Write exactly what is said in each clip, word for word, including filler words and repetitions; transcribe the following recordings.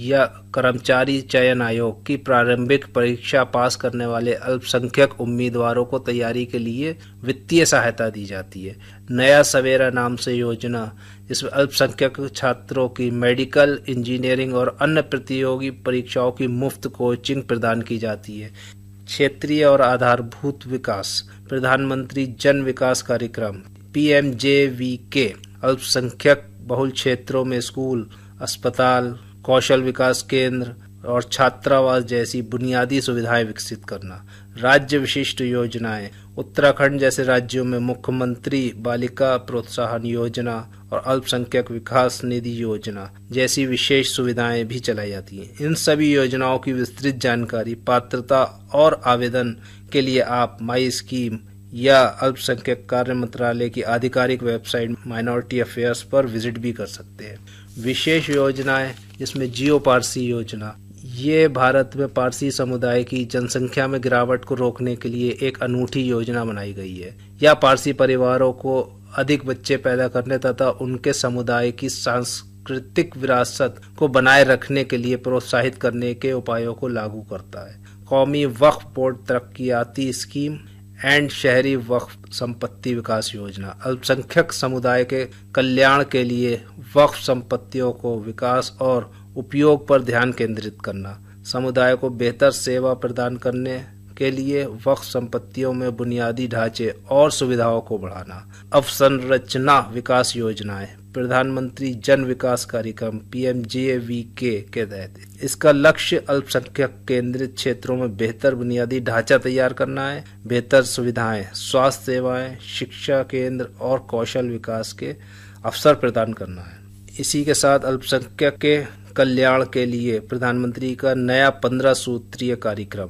या कर्मचारी चयन आयोग की प्रारंभिक परीक्षा पास करने वाले अल्पसंख्यक उम्मीदवारों को तैयारी के लिए वित्तीय सहायता दी जाती है। नया सवेरा नाम से योजना, जिसमें अल्पसंख्यक छात्रों की मेडिकल, इंजीनियरिंग और अन्य प्रतियोगी परीक्षाओं की मुफ्त कोचिंग प्रदान की जाती है। क्षेत्रीय और आधारभूत विकास, प्रधानमंत्री जन विकास कार्यक्रम पी एम जे वी के अल्पसंख्यक बहुल क्षेत्रों में स्कूल, अस्पताल, कौशल विकास केंद्र और छात्रावास जैसी बुनियादी सुविधाएं विकसित करना। राज्य विशिष्ट योजनाएं, उत्तराखंड जैसे राज्यों में मुख्यमंत्री बालिका प्रोत्साहन योजना और अल्पसंख्यक विकास निधि योजना जैसी विशेष सुविधाएं भी चलाई जाती हैं। इन सभी योजनाओं की विस्तृत जानकारी, पात्रता और आवेदन के लिए आप माई स्कीम या अल्पसंख्यक कार्य मंत्रालय की आधिकारिक वेबसाइट माइनॉरिटी अफेयर्स पर विजिट भी कर सकते हैं। विशेष योजनाएं, जिसमें जियो पारसी योजना, ये भारत में पारसी समुदाय की जनसंख्या में गिरावट को रोकने के लिए एक अनूठी योजना बनाई गई है। यह पारसी परिवारों को अधिक बच्चे पैदा करने तथा उनके समुदाय की सांस्कृतिक विरासत को बनाए रखने के लिए प्रोत्साहित करने के उपायों को लागू करता है। कौमी वक्फ बोर्ड तरक्कियाती स्कीम एंड शहरी वक्फ संपत्ति विकास योजना, अल्पसंख्यक समुदाय के कल्याण के लिए वक्फ संपत्तियों को विकास और उपयोग पर ध्यान केंद्रित करना, समुदाय को बेहतर सेवा प्रदान करने के लिए वक्फ संपत्तियों में बुनियादी ढांचे और सुविधाओं को बढ़ाना। अवसंरचना विकास योजनाएं, प्रधानमंत्री जन विकास कार्यक्रम पी एम जे वी के के तहत इसका लक्ष्य अल्पसंख्यक केंद्रित क्षेत्रों में बेहतर बुनियादी ढांचा तैयार करना है। बेहतर सुविधाएं, स्वास्थ्य सेवाएं, शिक्षा केंद्र और कौशल विकास के अवसर प्रदान करना है। इसी के साथ अल्पसंख्यक के कल्याण के लिए प्रधानमंत्री का नया पंद्रह सूत्रीय कार्यक्रम,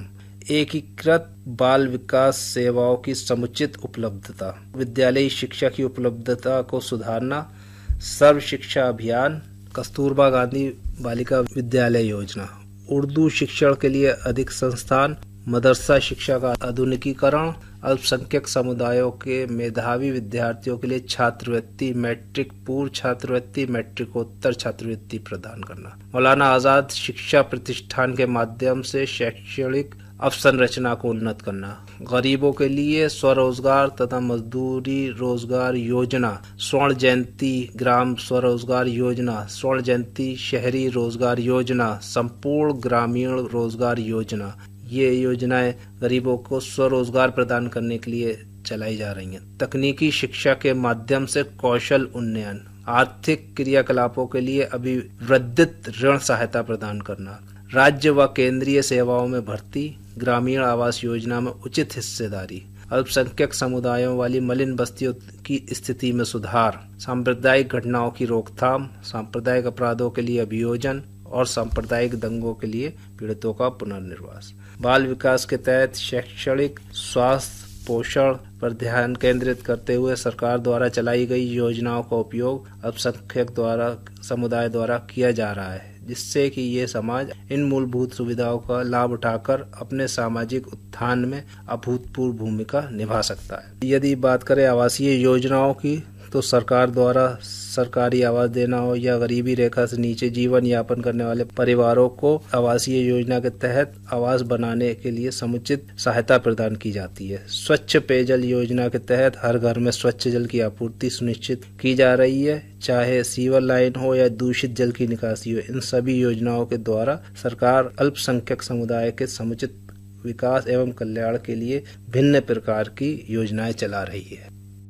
एकीकृत बाल विकास सेवाओं की समुचित उपलब्धता, विद्यालयी शिक्षा की उपलब्धता को सुधारना, सर्व शिक्षा अभियान, कस्तूरबा गांधी बालिका विद्यालय योजना, उर्दू शिक्षण के लिए अधिक संस्थान, मदरसा शिक्षा का आधुनिकीकरण, अल्पसंख्यक समुदायों के मेधावी विद्यार्थियों के लिए छात्रवृत्ति, मैट्रिक पूर्व छात्रवृत्ति, मैट्रिकोत्तर छात्रवृत्ति प्रदान करना, मौलाना आजाद शिक्षा प्रतिष्ठान के माध्यम से शैक्षणिक अवसंरचना को उन्नत करना, गरीबों के लिए स्वरोजगार तथा मजदूरी रोजगार योजना, स्वर्ण जयंती ग्राम स्वरोजगार योजना, स्वर्ण जयंती शहरी रोजगार योजना, संपूर्ण ग्रामीण रोजगार योजना। ये योजनाएं गरीबों को स्वरोजगार प्रदान करने के लिए चलाई जा रही हैं। तकनीकी शिक्षा के माध्यम से कौशल उन्नयन, आर्थिक क्रियाकलापों के लिए अभिवृद्धित ऋण सहायता प्रदान करना, राज्य व केंद्रीय सेवाओं में भर्ती, ग्रामीण आवास योजना में उचित हिस्सेदारी, अल्पसंख्यक समुदायों वाली मलिन बस्तियों की स्थिति में सुधार, सांप्रदायिक घटनाओं की रोकथाम, सांप्रदायिक अपराधों के लिए अभियोजन और सांप्रदायिक दंगों के लिए पीड़ितों का पुनर्निवास। बाल विकास के तहत शैक्षणिक, स्वास्थ्य, पोषण पर ध्यान केंद्रित करते हुए सरकार द्वारा चलाई गई योजनाओं का उपयोग अल्पसंख्यक द्वारा समुदाय द्वारा किया जा रहा है, जिससे कि ये समाज इन मूलभूत सुविधाओं का लाभ उठाकर अपने सामाजिक उत्थान में अभूतपूर्व भूमिका निभा सकता है। यदि बात करें आवासीय योजनाओं की, तो सरकार द्वारा सरकारी आवास देना हो या गरीबी रेखा से नीचे जीवन यापन करने वाले परिवारों को आवासीय योजना के तहत आवास बनाने के लिए समुचित सहायता प्रदान की जाती है। स्वच्छ पेयजल योजना के तहत हर घर में स्वच्छ जल की आपूर्ति सुनिश्चित की जा रही है, चाहे सीवर लाइन हो या दूषित जल की निकासी हो। इन सभी योजनाओं के द्वारा सरकार अल्पसंख्यक समुदाय के समुचित विकास एवं कल्याण के लिए भिन्न प्रकार की योजनाएं चला रही है।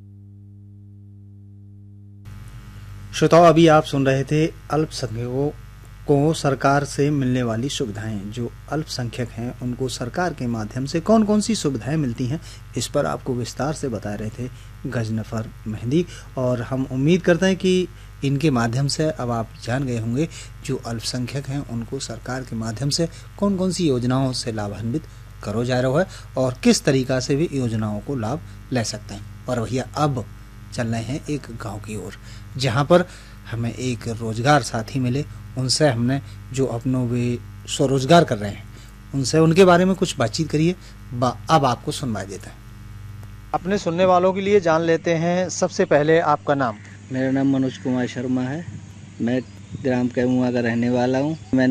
श्रोताओं, अभी आप सुन रहे थे अल्पसंख्यकों को सरकार से मिलने वाली सुविधाएं। जो अल्पसंख्यक हैं उनको सरकार के माध्यम से कौन कौन सी सुविधाएं मिलती हैं, इस पर आपको विस्तार से बता रहे थे गजनफर मेहंदी। और हम उम्मीद करते हैं कि इनके माध्यम से अब आप जान गए होंगे जो अल्पसंख्यक हैं उनको सरकार के माध्यम से कौन कौन सी योजनाओं से लाभान्वित करो जा रहा है और किस तरीका से भी योजनाओं को लाभ ले सकते हैं। और भैया अब चल रहे हैं एक गांव की ओर, जहां पर हमें एक रोजगार साथी मिले। उनसे हमने जो अपनों वे स्वरोजगार कर रहे हैं उनसे उनके बारे में कुछ बातचीत करिए। अब आपको सुनवाई देता है। अपने सुनने वालों के लिए जान लेते हैं सबसे पहले आपका नाम। मेरा नाम मनोज कुमार शर्मा है। मैं ग्राम कैमुआ का रहने वाला हूँ। मैं